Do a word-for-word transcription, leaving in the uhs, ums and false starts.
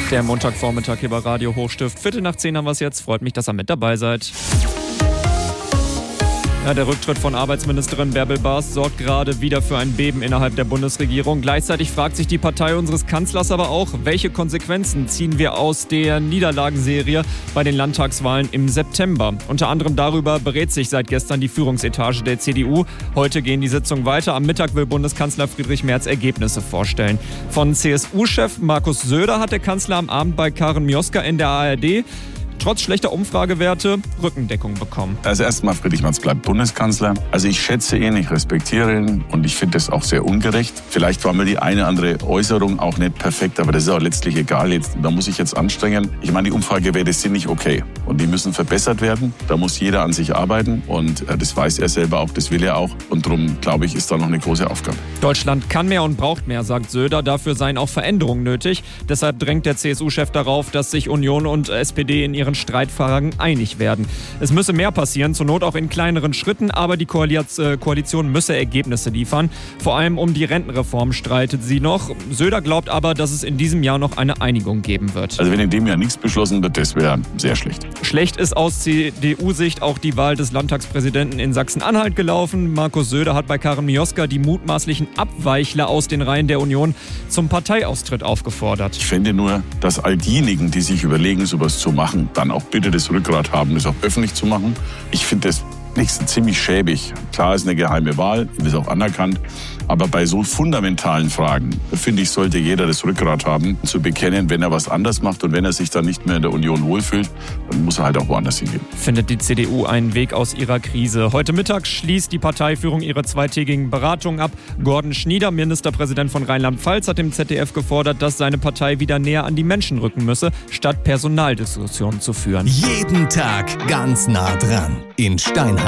Der Montagvormittag hier bei Radio Hochstift. Viertel nach zehn haben wir es jetzt. Freut mich, dass ihr mit dabei seid. Ja, der Rücktritt von Arbeitsministerin Bärbel Bas sorgt gerade wieder für ein Beben innerhalb der Bundesregierung. Gleichzeitig fragt sich die Partei unseres Kanzlers aber auch, welche Konsequenzen ziehen wir aus der Niederlagenserie bei den Landtagswahlen im September. Unter anderem darüber berät sich seit gestern die Führungsetage der C D U. Heute gehen die Sitzungen weiter. Am Mittag will Bundeskanzler Friedrich Merz Ergebnisse vorstellen. Von C S U-Chef Markus Söder hat der Kanzler am Abend bei Karin Mioska in der A R D trotz schlechter Umfragewerte Rückendeckung bekommen. Also erstmal, Friedrich Merz bleibt Bundeskanzler. Also ich schätze ihn, ich respektiere ihn und ich finde das auch sehr ungerecht. Vielleicht war mir die eine andere Äußerung auch nicht perfekt, aber das ist auch letztlich egal. Jetzt, da muss ich jetzt anstrengen. Ich meine, die Umfragewerte sind nicht okay und die müssen verbessert werden. Da muss jeder an sich arbeiten und äh, das weiß er selber auch, das will er auch. Und darum, glaube ich, ist da noch eine große Aufgabe. Deutschland kann mehr und braucht mehr, sagt Söder. Dafür seien auch Veränderungen nötig. Deshalb drängt der C S U-Chef darauf, dass sich Union und S P D in ihren Streitfragen einig werden. Es müsse mehr passieren, zur Not auch in kleineren Schritten, aber die Koalition müsse Ergebnisse liefern. Vor allem um die Rentenreform streitet sie noch. Söder glaubt aber, dass es in diesem Jahr noch eine Einigung geben wird. Also wenn in dem Jahr nichts beschlossen wird, das wäre sehr schlecht. Schlecht ist aus C D U-Sicht auch die Wahl des Landtagspräsidenten in Sachsen-Anhalt gelaufen. Markus Söder hat bei Karin Mioska die mutmaßlichen Abweichler aus den Reihen der Union zum Parteiaustritt aufgefordert. Ich finde nur, dass all diejenigen, die sich überlegen, sowas zu machen, dann auch bitte das Rückgrat haben, das auch öffentlich zu machen. Ich finde das nächste ziemlich schäbig. Klar ist eine geheime Wahl, das ist auch anerkannt. Aber bei so fundamentalen Fragen, finde ich, sollte jeder das Rückgrat haben, zu bekennen, wenn er was anders macht und wenn er sich dann nicht mehr in der Union wohlfühlt, dann muss er halt auch woanders hingehen. Findet die C D U einen Weg aus ihrer Krise. Heute Mittag schließt die Parteiführung ihre zweitägigen Beratungen ab. Gordon Schnieder, Ministerpräsident von Rheinland-Pfalz, hat dem Z D F gefordert, dass seine Partei wieder näher an die Menschen rücken müsse, statt Personaldiskussionen zu führen. Jeden Tag ganz nah dran. In Steinheim